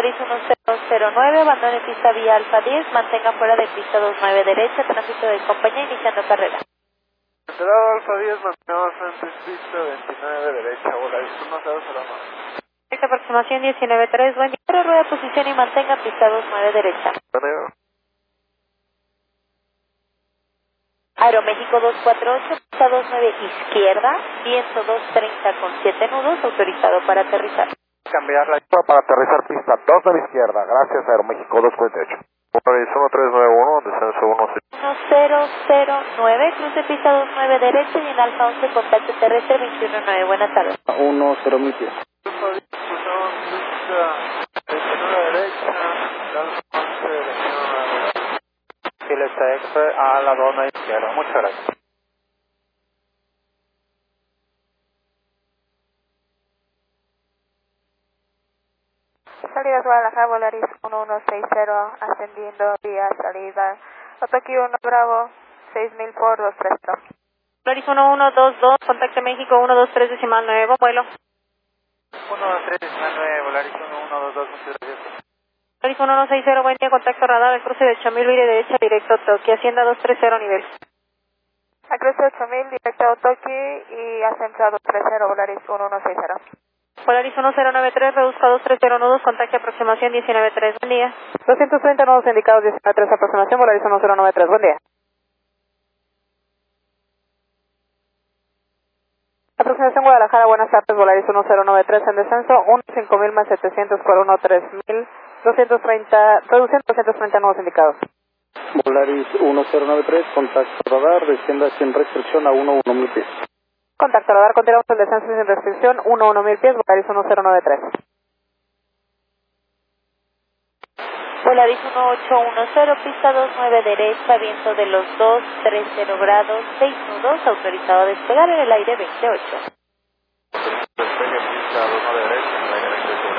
Polaris 1009, abandone pista vía Alfa 10, mantenga fuera de pista 29 derecha, tránsito de compañía iniciando carrera. Esperado Alfa 10, mantenemos en pista 29 derecha, Polaris 1009. Esta aproximación 19.3, buen día, rueda posición y mantenga pista 29 derecha. Aeroméxico 248, pista 29 izquierda, viento 230 con 7 nudos, autorizado para aterrizar. Cambiar la IPA para aterrizar pista 2 de la izquierda, gracias Aeroméxico 248. Polaris 1391, descenso 1009, cruce pista 29 derecha y en Alfa 11 contacto terrestre 219, buenas tardes. 10 pies. Alfa 10, cruzamos pista 29 derecha, Alfa 11, dirección Fileta Expert a la 2 de la izquierda, muchas gracias. Salida Guadalajara, Volaris 1160, ascendiendo vía salida. Otoki 1 Bravo, 6000 por 230. Volaris 1122, contacto México 123.9, vuelo. 123.9, Volaris 1122, muchas gracias. Volaris 1160, buen día, contacto radar, el cruce de 8000, vire derecha, directo Otoki, Hacienda 230 nivel. A cruce 8000, directo Otoki y ascenso a 230, Volaris 1160. Polaris 1093, reduzca 230 nudos, contacto aproximación 19.3, buen día. 230 nudos indicados 19.3, aproximación, Polaris 1093, buen día. Aproximación Guadalajara, buenas tardes, Polaris 1093 en descenso, 15000 más 700 por 13000, 230, reducción 230 nudos indicados. Polaris 1093, contacto radar, descienda sin restricción a 1000 pies. Contacto radar, continuamos el descenso sin restricción, 1000 pies, Polaris 1093. Polaris 1810, pista 29 derecha, viento de los 230 grados, 6 nudos, autorizado a despegar en el aire 28. Despegue pista 2 derecha.